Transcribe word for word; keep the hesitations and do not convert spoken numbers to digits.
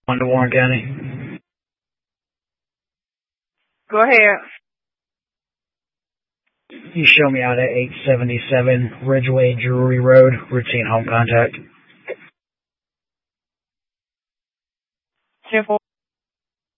On to Warren County. Go ahead. You show me out at eight seventy-seven Ridgeway Drury Road, routine home contact. ten four.